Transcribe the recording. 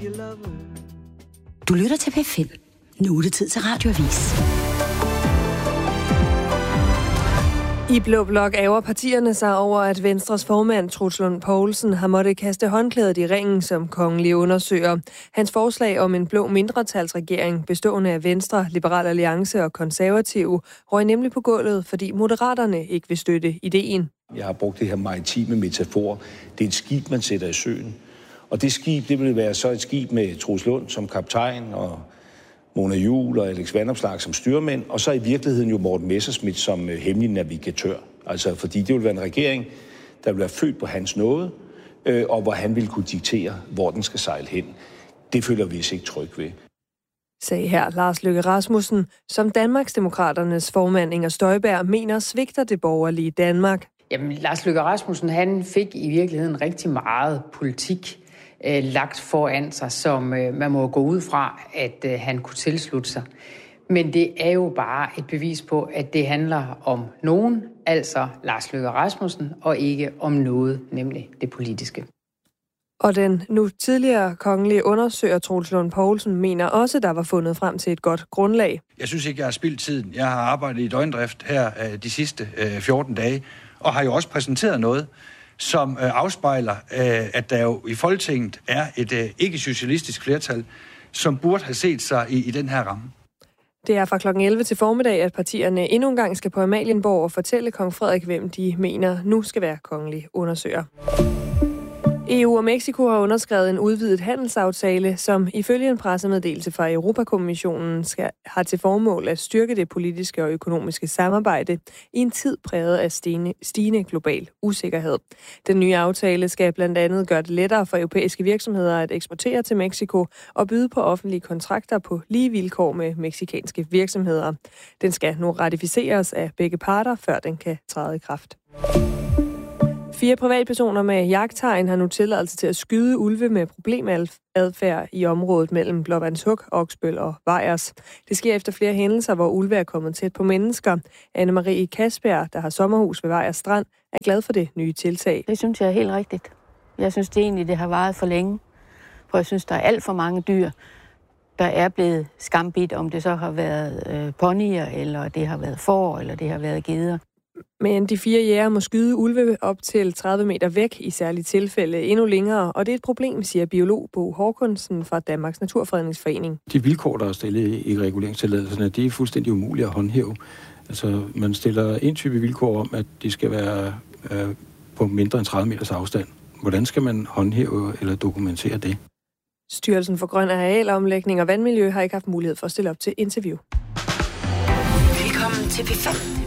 Du lytter til P5. Nu er det tid til Radioavis. I Blå Blok ærger partierne sig over, at Venstres formand, Troels Lund Poulsen, har måttet kaste håndklædet i ringen som kongelig undersøger. Hans forslag om en blå mindretalsregering bestående af Venstre, Liberal Alliance og Konservative røg nemlig på gulvet, fordi Moderaterne ikke vil støtte ideen. Jeg har brugt det her maritime metafor. Det er et skib, man sætter i søen. Og det skib, det vil være så et skib med Troels Lund som kaptajn og Mona Juul og Alex Vanopslagh som styrmænd, og så i virkeligheden jo Morten Messerschmidt som hemmelig navigatør. Altså fordi det vil være en regering, der vil være født på hans nåde, og hvor han vil kunne diktere, hvor den skal sejle hen. Det føler vi os ikke tryg ved. Sagde her Lars Løkke Rasmussen, som Danmarksdemokraternes formand Inger Støjberg mener svigter det borgerlige Danmark. Jamen, Lars Løkke Rasmussen, han fik i virkeligheden rigtig meget politik lagt foran sig, som man må gå ud fra, at han kunne tilslutte sig. Men det er jo bare et bevis på, at det handler om nogen, altså Lars Løkke Rasmussen, og ikke om noget, nemlig det politiske. Og den nu tidligere kongelige undersøger Troels Lund Poulsen mener også, der var fundet frem til et godt grundlag. Jeg synes ikke, jeg har spildt tiden. Jeg har arbejdet i døgndrift her de sidste 14 dage, og har jo også præsenteret noget, som afspejler, at der jo i Folketinget er et ikke-socialistisk flertal, som burde have set sig i den her ramme. Det er fra kl. 11 til formiddag, at partierne endnu en gang skal på Amalienborg og fortælle kong Frederik, hvem de mener nu skal være kongelig undersøger. EU og Mexico har underskrevet en udvidet handelsaftale, som ifølge en pressemeddelelse fra Europakommissionen har til formål at styrke det politiske og økonomiske samarbejde i en tid præget af stigende global usikkerhed. Den nye aftale skal blandt andet gøre det lettere for europæiske virksomheder at eksportere til Mexico og byde på offentlige kontrakter på lige vilkår med mexicanske virksomheder. Den skal nu ratificeres af begge parter, før den kan træde i kraft. 4 privatpersoner med jagttegn har nu tilladelse til at skyde ulve med problemadfærd i området mellem Blåvandshuk, Oksbøl og Vejers. Det sker efter flere hændelser, hvor ulve er kommet tæt på mennesker. Anne-Marie Kasberg, der har sommerhus ved Vejers Strand, er glad for det nye tiltag. Det synes jeg er helt rigtigt. Jeg synes det egentlig, det har varet for længe. For jeg synes, der er alt for mange dyr, der er blevet skambidt, om det så har været ponyer, eller det har været får, eller det har været geder. Men de 4 jæger må skyde ulve op til 30 meter væk, i særlige tilfælde endnu længere, og det er et problem, siger biolog Bo Håkonsen fra Danmarks Naturfredningsforening. De vilkår, der er stillet i reguleringstilladelserne, de er fuldstændig umulige at håndhæve. Altså, man stiller en type vilkår om, at de skal være på mindre end 30 meters afstand. Hvordan skal man håndhæve eller dokumentere det? Styrelsen for Grøn Arealomlægning og Vandmiljø har ikke haft mulighed for at stille op til interview. Velkommen til P5.